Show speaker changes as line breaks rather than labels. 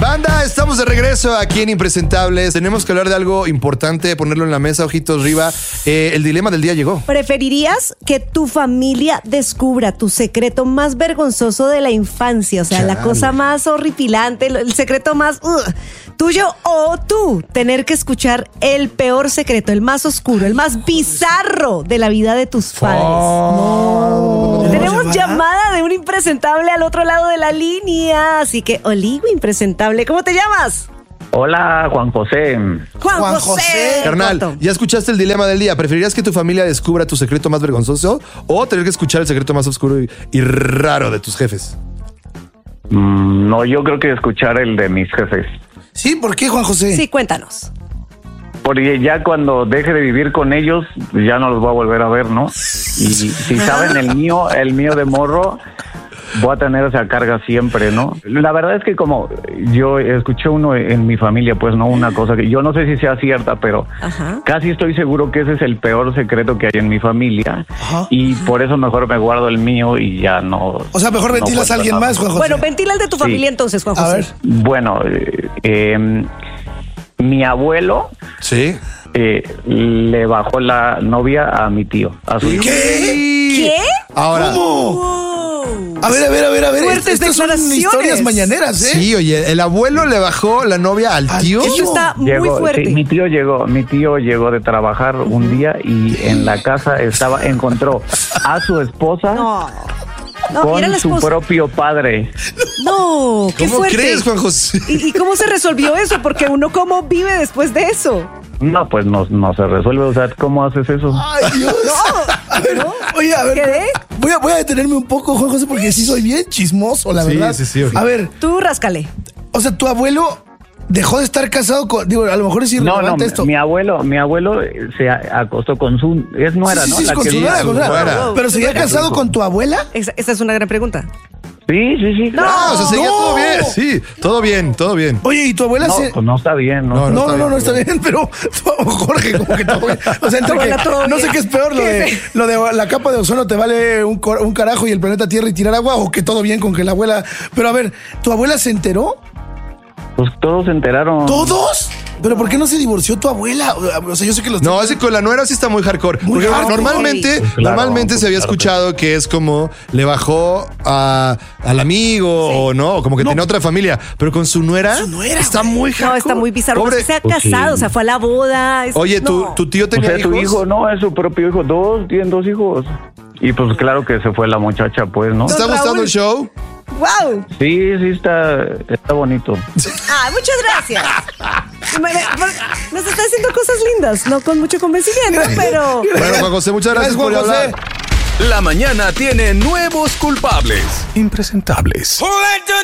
Banda, estamos de regreso aquí en Impresentables. Tenemos que hablar de algo importante, ponerlo en la mesa, ojitos arriba. El dilema del día llegó.
¿Preferirías que tu familia descubra tu secreto más vergonzoso de la infancia? O sea, la cosa más horripilante, el secreto más tuyo, o tú tener que escuchar el peor secreto, el más oscuro, el más bizarro de la vida de tus padres. Tenemos llamada de un impresentable al otro lado de la línea. Así que, Oligo impresentable, ¿cómo te llamas?
Hola, Juan José.
Juan José.
Carnal, ya escuchaste el dilema del día. ¿Preferirías que tu familia descubra tu secreto más vergonzoso o tener que escuchar el secreto más oscuro y raro de tus jefes?
No, yo creo que escuchar el de mis jefes.
Sí, ¿por qué, Juan José?
Sí, cuéntanos.
Porque ya cuando deje de vivir con ellos, ya no los voy a volver a ver, ¿no? Y si saben el mío de morro, voy a tener esa carga siempre, ¿no? La verdad es que como yo escuché uno en mi familia, pues no, una cosa que yo no sé si sea cierta, pero casi estoy seguro que ese es el peor secreto que hay en mi familia. Y por eso mejor me guardo el mío y ya no.
O sea, mejor ventilas a alguien más, Juan José.
Bueno, ventila el de tu familia entonces, Juan José.
A ver.
Bueno, mi abuelo le bajó la novia a mi tío, a su hijo.
¿Qué?
Ahora.
Wow.
A ver.
Fuertes
Estas son
declaraciones.
historias mañaneras, ¿eh?
Sí, oye, el abuelo le bajó la novia al tío.
Eso está muy fuerte.
Sí, mi tío llegó de trabajar un día y en la casa encontró a su esposa con
era la
su
esposa.
propio padre.
No, qué
¿Cómo
fuerte.
crees, Juan José?
¿Y cómo se resolvió eso? Porque uno, ¿cómo vive después de eso?
No, pues no se resuelve. O sea, ¿cómo haces eso?
Ay, Dios.
No.
Oye, a ver.
¿Qué?
Voy a detenerme un poco, Juan José, porque sí soy bien chismoso, la verdad.
Sí.
A ver,
Tú ráscale.
o sea, tu abuelo dejó de estar casado con... Digo, a lo mejor es irrelevante esto.
Mi abuelo se acostó con su... Es nuera, ¿no?
Sí,
La
con
que
su
vive-
nuera. Pero ¿seguía casado con tu abuela?
Esa es una gran pregunta.
Sí.
No, o sea, seguía
No.
todo bien. Sí, todo bien.
Oye, ¿y tu abuela
No,
se...?
pues no está bien, ¿no?
No está bien, pero Jorge, como que todo bien. O sea, entre
Abuela, todo
que no sé
bien.
qué es peor, lo de la capa de ozono te vale un carajo y el planeta Tierra y tirar agua, o que todo bien con que la abuela... Pero a ver, ¿tu abuela se enteró?
Pues todos se enteraron.
¿Todos? ¿Pero por qué no se divorció tu abuela? O sea, yo sé que los...
No, ese con la nuera sí está muy hardcore.
Muy
Porque
hardcore.
normalmente
Claro,
se había escuchado que es como le bajó al amigo o no, o como que tenía otra familia. Pero con su nuera, está muy hardcore.
No, está muy bizarro.
Pobre-
No se ha
Pues sí.
casado, o sea, fue a la boda.
Oye,
no.
tu tío
O
tenía
sea, tu
hijos.
hijo no es su propio hijo. Tienen dos hijos. Y pues claro que se fue la muchacha, pues, ¿no?
¿Te está
Don
gustando
Raúl.
el show?
¡Wow!
Sí, está bonito.
Muchas gracias. Nos está haciendo cosas lindas, no con mucho convencimiento, pero...
Bueno, Juan José, muchas gracias por
Juan José.
hablar.
La mañana tiene nuevos culpables. Impresentables.